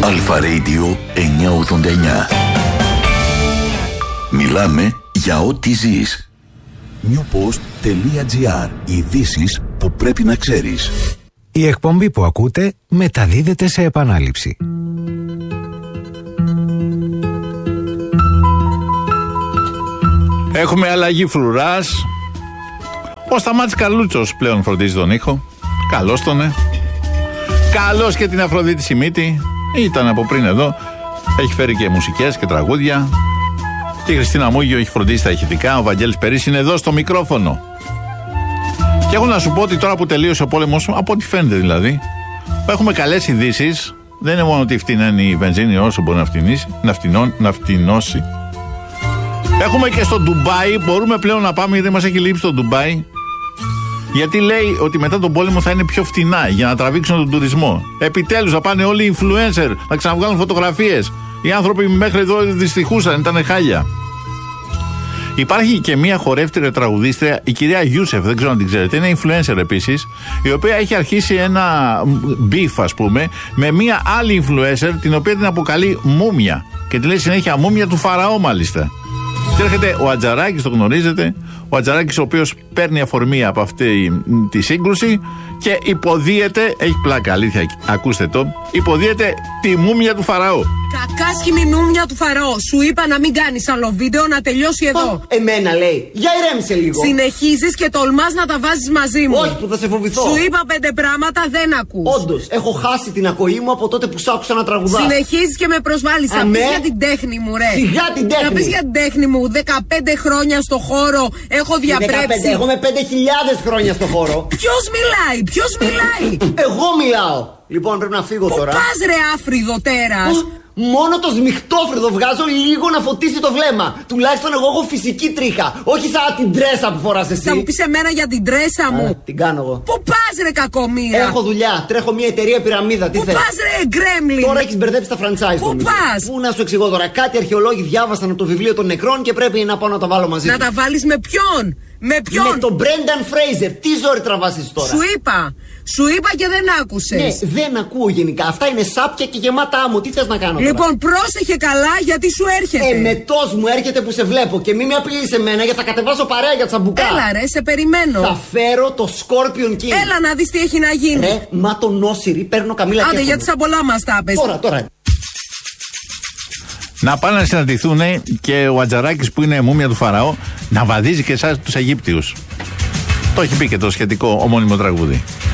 Αλφα Radio 989. Μιλάμε για ό,τι ζεις. newpost.gr. Ειδήσεις που πρέπει να ξέρεις. Η εκπομπή που ακούτε μεταδίδεται σε επανάληψη. Έχουμε αλλαγή φρουράς. Ο Σταμάτης Καλούτσος πλέον φροντίζει τον ήχο. Καλώς τον, καλώς και την Αφροδίτη Σιμίτη. Ήταν από πριν εδώ. Έχει φέρει και μουσικές και τραγούδια. Και η Χριστίνα Μούγιο έχει φροντίσει τα ηχητικά. Ο Βαγγέλης Περής είναι εδώ στο μικρόφωνο. Και έχω να σου πω ότι τώρα που τελείωσε ο πόλεμος, από ό,τι φαίνεται δηλαδή, έχουμε καλές ειδήσεις. Δεν είναι μόνο ότι φτηνένει η βενζίνη όσο μπορεί να φτηνώσει. Έχουμε και στο Ντουμπάι, μπορούμε πλέον να πάμε, γιατί μας έχει λείψει το Ντουμπάι. Γιατί λέει ότι μετά τον πόλεμο θα είναι πιο φτηνά για να τραβήξουν τον τουρισμό. Επιτέλους θα πάνε όλοι οι influencer να ξαναβγάλουν φωτογραφίες. Οι άνθρωποι μέχρι εδώ δυστυχούσαν, ήταν χάλια. Υπάρχει και μια χορεύτρια τραγουδίστρια, η κυρία Γιούσεφ, δεν ξέρω αν την ξέρετε, είναι influencer επίσης, η οποία έχει αρχίσει ένα beef, ας πούμε, με μια άλλη influencer, την οποία την αποκαλεί Μούμια. Και τη λέει συνέχεια Μούμια του Φαραώ, μάλιστα. Και έρχεται ο Ατζαράκης, το γνωρίζετε, ο Ατζαράκης ο οποίος παίρνει αφορμή από αυτή τη σύγκρουση και υποδίεται, έχει πλάκα αλήθεια, ακούστε το, υποδίεται τη Μούμια του Φαραώ. Κακάσχημη Μούμια του Φαραώ. Σου είπα να μην κάνεις άλλο βίντεο, να τελειώσει εδώ. Εμένα λέει. Για ηρέμησε λίγο. Συνεχίζεις και τολμάς να τα βάζεις μαζί μου. Όχι, που θα σε φοβηθώ. Σου είπα 5 πράγματα, δεν ακούς. Όντως, έχω χάσει την ακοή μου από τότε που σ' άκουσα να τραγουδάς. Συνεχίζεις και με προσβάλλεις. Θα πεις για την τέχνη μου, ρε. Σιγά την τέχνη. Να πεις για την τέχνη μου. 15 χρόνια στο χώρο έχω διαπρέψει. Εγώ με 5.000 χρόνια στο χώρο. Ποιος μιλάει, ποιος μιλάει. Εγώ μιλάω. Λοιπόν, πρέπει να φύγω τώρα. Πού πας, ρε άφριδο τέρας. Μόνο το σμιχτόφρυδο βγάζω λίγο να φωτίσει το βλέμμα. Τουλάχιστον εγώ έχω φυσική τρίχα. Όχι σαν την τρέσα που φοράς εσύ. Θα μου πεις εμένα για την τρέσα μου. Την κάνω εγώ. Πού πας, ρε κακομοίρα. Έχω δουλειά. Τρέχω μια εταιρεία πυραμίδα. Τι θες. Πού πας, ρε γκρέμλιν. Τώρα έχεις μπερδέψει τα franchise. Πού πας. Πού να σου εξηγώ τώρα. Κάτι αρχαιολόγοι διάβασαν από το βιβλίο των νεκρών και πρέπει να πάω να τα βάλω μαζί. Να τα βάλεις με ποιον. Με ποιον. Με τον Brendan Fraser. Τι ζόρι τραβάσεις τώρα. Σου είπα και δεν άκουσες. Ναι, δεν ακούω γενικά. Αυτά είναι σάπια και γεμάτα άμμο. Τι θες να κάνω τώρα. Λοιπόν, πρόσεχε καλά γιατί σου έρχεται. Εμετός μου έρχεται που σε βλέπω. Και μην με απειλείς εμένα γιατί θα κατεβάσω παρέα για τσαμπουκά. Έλα ρε, σε περιμένω. Θα φέρω το Scorpion King. Έλα να δεις τι έχει να γίνει. Μα τον Όσιρι παίρνω καμίλα. Άντε, γιατί σαν πολλά μας τα πες. Τώρα. Να πάνε να συναντηθούν και ο Ατζαράκης που είναι Μούμια του Φαραώ να βαδίζει και εσάς τους Αιγύπτιους. Το έχει πει και το σχετικό ομώνυμο τραγούδι.